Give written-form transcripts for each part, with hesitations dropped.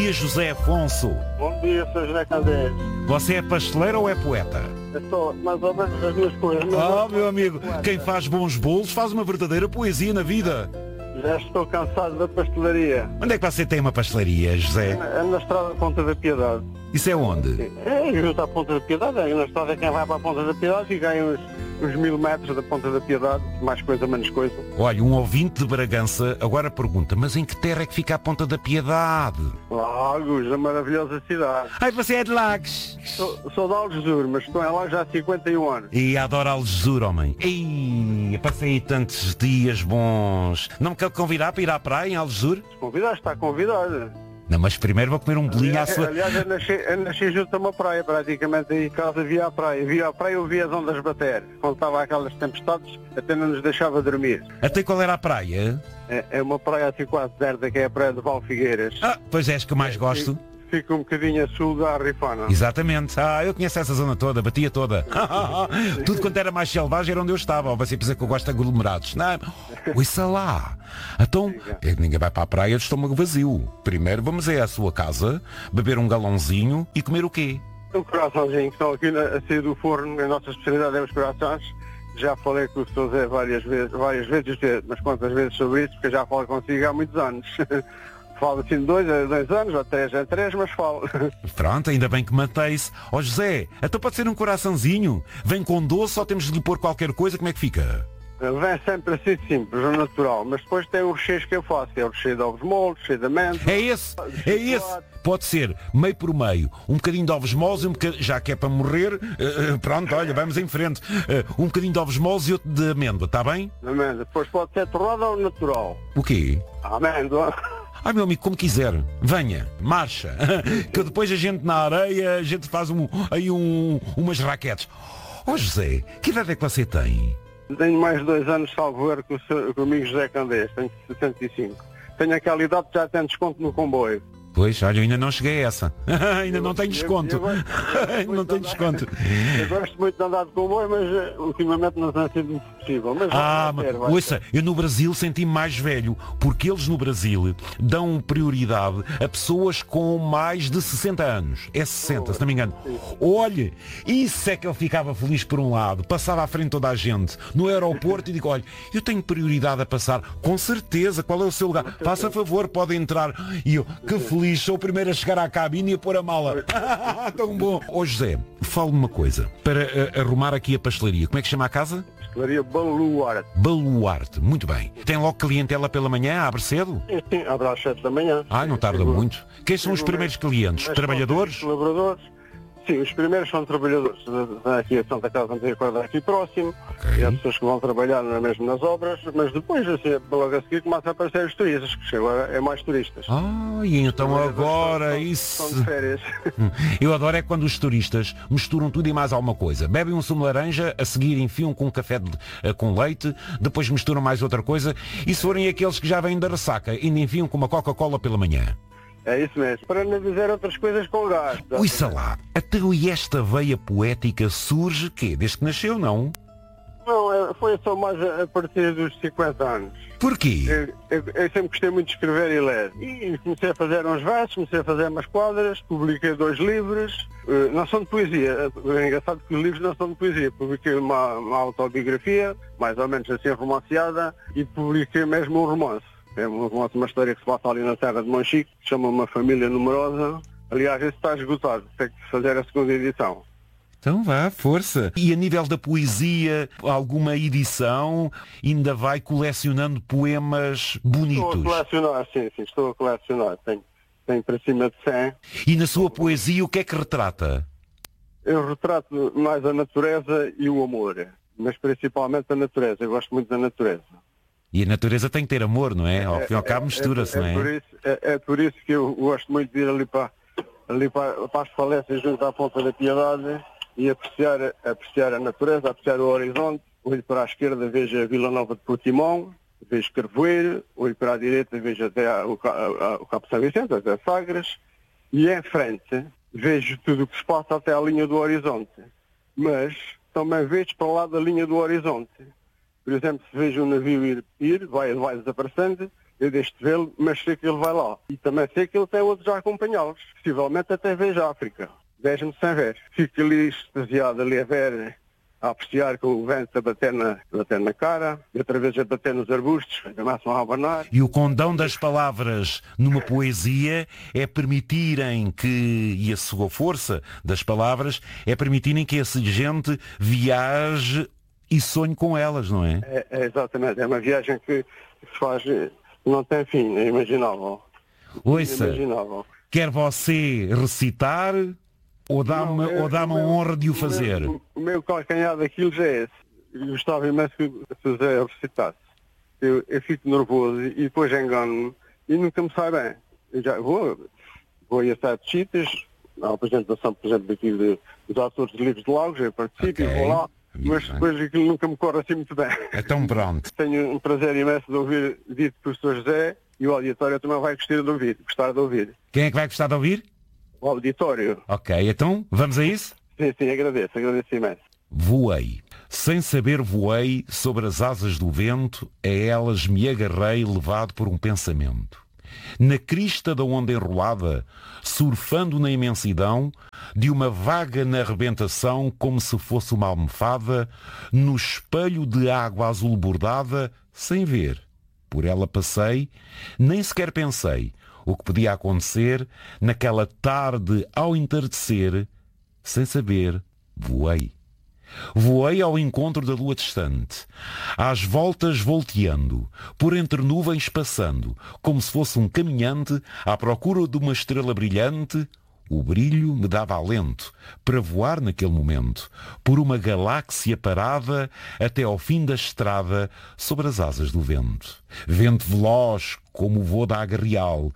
dia, José Afonso. Bom dia, Sr. José Candeias. Você é pasteleiro ou é poeta? Eu sou mais ou menos as duas coisas. Meu amigo, quem faz bons bolos faz uma verdadeira poesia na vida. Já estou cansado da pastelaria. Onde é que você tem uma pastelaria, José? É na estrada da Ponta da Piedade. Isso é onde? É junto à Ponta da Piedade. É na estrada quem vai para a Ponta da Piedade e ganha uns 1000 metros da Ponta da Piedade. Mais coisa, menos coisa. Olha, um ouvinte de Bragança agora pergunta, mas em que terra é que fica a Ponta da Piedade? Lagos, a maravilhosa cidade. Ai, você é de Lagos. Sou de Algesur, mas estou em Lagos há 51 anos. E adoro Algesur, homem. Ei, passei tantos dias bons. Não me quer convidar para ir à praia em Algesur? Convidado, está convidado. Não, mas primeiro vou comer um bolinho à sua... Aliás, eu nasci junto a uma praia, praticamente. Aí em casa via a praia. Via a praia e ouvia as ondas bater. Quando estava aquelas tempestades, até não nos deixava dormir. Até qual era a praia? É uma praia assim quase deserta, que é a praia de Valfigueiras. Ah, pois é, as que eu mais gosto. Fica um bocadinho a sul da Arrifana. Exatamente. Eu conheço essa zona toda, batia toda. Tudo quanto era mais selvagem era onde eu estava. Você pensa que eu gosto de aglomerados. Não, ouça lá. Então, ninguém vai para a praia de estômago vazio. Primeiro vamos à sua casa, beber um galãozinho e comer o quê? Um coraçãozinho que estão aqui a sair do forno. A nossa especialidade é os corações. Já falei com o Sr. Zé várias vezes, mas quantas vezes sobre isso, porque já falo consigo há muitos anos. Falo assim de 2 anos, ou 3 a 3, mas falo. Pronto, ainda bem que mantém-se. José, então pode ser um coraçãozinho? Vem com doce ou temos de lhe pôr qualquer coisa? Como é que fica? Vem sempre assim simples, o natural. Mas depois tem o recheio que eu faço. É o recheio de ovos moles, recheio de amêndoas. É esse. Pode ser meio por meio. Um bocadinho de ovos moles, já que é para morrer, pronto, olha, vamos em frente. Um bocadinho de ovos moles e outro de amêndoa, está bem? Amêndoa. Depois pode ser torrada ou natural. O quê? A amêndoa. Ai, meu amigo, como quiser. Venha, marcha. Que depois a gente na areia, a gente faz umas raquetes. José, que idade é que você tem? Tenho mais de 2 anos, salvo erro, com o amigo José Candeias. Tenho 65. Tenho aquela idade que já tem desconto no comboio. Pois, olha, eu ainda não cheguei a essa. Ainda não tenho desconto. Não tenho desconto. Eu gosto muito de andar de comboio, mas ultimamente não tem sido possível. Mas ouça, eu no Brasil senti-me mais velho, porque eles no Brasil dão prioridade a pessoas com mais de 60 anos. É 60, se não me engano. Olha, isso é que eu ficava feliz por um lado. Passava à frente de toda a gente no aeroporto e digo, olha, eu tenho prioridade a passar. Com certeza, qual é o seu lugar? Faça favor, pode entrar. E eu, que feliz. Sou o primeiro a chegar à cabine e a pôr a mala. Tão bom. José, fale-me uma coisa. Para arrumar aqui a pastelaria, como é que chama a casa? Pastelaria Baluarte. Baluarte, muito bem. Tem logo clientela pela manhã, abre cedo? Sim, abre às 7 da manhã. Não tarda muito. Quem são os primeiros clientes? Trabalhadores? Colaboradores. Sim, os primeiros são trabalhadores aqui a Santa Casa Misericórdia aqui próximo. Okay. E há pessoas que vão trabalhar mesmo nas obras, mas depois, assim, logo a seguir, começam a aparecer os turistas, que agora é mais turistas. E então agora isso... São de férias. Eu adoro é quando os turistas misturam tudo e mais alguma coisa. Bebem um sumo de laranja, a seguir enfiam com um café com leite, depois misturam mais outra coisa, e se forem aqueles que já vêm da ressaca, ainda enfiam com uma Coca-Cola pela manhã. É isso mesmo. Para não dizer outras coisas com gás. Ouça lá, até e esta veia poética surge, quê? Desde que nasceu, não? Não, foi só mais a partir dos 50 anos. Porquê? Eu sempre gostei muito de escrever e ler. E comecei a fazer uns versos, comecei a fazer umas quadras, publiquei 2 livros. Não são de poesia. É engraçado que os livros não são de poesia. Publiquei uma autobiografia, mais ou menos assim romanceada, e publiquei mesmo um romance. É uma história que se passa ali na terra de Monchique, que se chama Uma Família Numerosa. Aliás, esse está esgotado, tem que fazer a segunda edição. Então vá, força. E a nível da poesia, alguma edição, ainda vai colecionando poemas bonitos? Estou a colecionar, sim, estou a colecionar. Tenho para cima de 100. E na sua poesia o que é que retrata? Eu retrato mais a natureza e o amor, mas principalmente a natureza. Eu gosto muito da natureza. E a natureza tem que ter amor, não é? Ao fim e ao cabo mistura-se, não é? É por isso que eu gosto muito de ir ali para as falésias junto à Ponta da Piedade e apreciar a natureza, apreciar o horizonte. Olho para a esquerda, vejo a Vila Nova de Portimão, vejo Carvoeiro, olho para a direita, vejo até o Cabo São Vicente, até Sagres, e em frente vejo tudo o que se passa até à linha do horizonte. Mas também vejo para lá da linha do horizonte. Por exemplo, se vejo um navio ir vai desaparecendo, eu deixo de vê-lo, mas sei que ele vai lá. E também sei que ele tem outros a acompanhá-los. Possivelmente até vejo a África. Vejo-me sem ver. Fico ali extasiado ali a ver, a apreciar com o vento a bater na cara, e outra vez a bater nos arbustos, começam a abanar. E o condão das palavras numa poesia é permitirem que, e a sua força das palavras, é permitirem que essa gente viaje e sonhe com elas, não é? É exatamente, é uma viagem que se faz, não tem fim, é imaginável. Ouça, Inimaginável. quer você recitar ou dá-me a honra de o fazer? O meu calcanhar daquilo já é esse. Eu gostava imenso que o José recitasse. Eu fico nervoso e depois engano-me e nunca me sai bem. Eu já vou a certos sítios, na apresentação, por exemplo, daqui dos autores de livros de Lagos, eu participo e vou lá, mas depois aquilo nunca me corre assim muito bem. Então pronto. Tenho um prazer imenso de ouvir dito por Sr. José e o auditório também vai gostar de ouvir. Quem é que vai gostar de ouvir? O auditório. Ok, então vamos a isso? Sim, agradeço imenso. Voei. Sem saber voei sobre as asas do vento, a elas me agarrei levado por um pensamento. Na crista da onda enrolada, surfando na imensidão, de uma vaga na arrebentação, como se fosse uma almofada, no espelho de água azul bordada, sem ver. Por ela passei, nem sequer pensei o que podia acontecer naquela tarde ao entardecer, sem saber, voei. Voei ao encontro da lua distante, às voltas volteando, por entre nuvens passando, como se fosse um caminhante à procura de uma estrela brilhante. O brilho me dava alento para voar naquele momento, por uma galáxia parada até ao fim da estrada sobre as asas do vento. Vento veloz como o voo da águia real,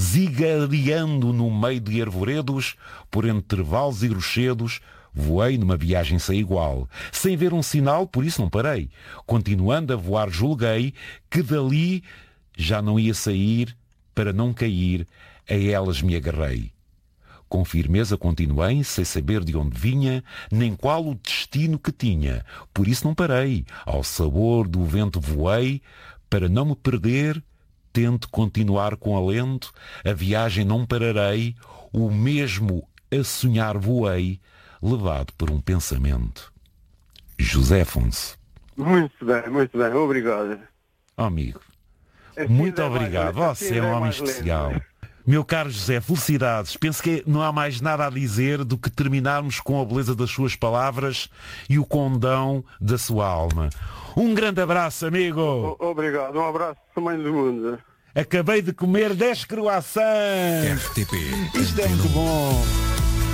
zigariando no meio de arvoredos, por entre vales e rochedos, voei numa viagem sem igual, sem ver um sinal, por isso não parei. Continuando a voar, julguei que dali já não ia sair, para não cair, a elas me agarrei. Com firmeza continuei, sem saber de onde vinha, nem qual o destino que tinha. Por isso não parei. Ao sabor do vento voei, para não me perder, tento continuar com alento, a viagem não pararei, o mesmo a sonhar voei, levado por um pensamento. José Afonso. Muito bem, obrigado. Oh, amigo, Assim muito é obrigado. Você é um homem mais especial. lindo. Meu caro José, felicidades. Penso que não há mais nada a dizer do que terminarmos com a beleza das suas palavras e o condão da sua alma. Um grande abraço, amigo. Obrigado, um abraço do tamanho do mundo. Acabei de comer 10 croissants. RTP. Isto é muito bom.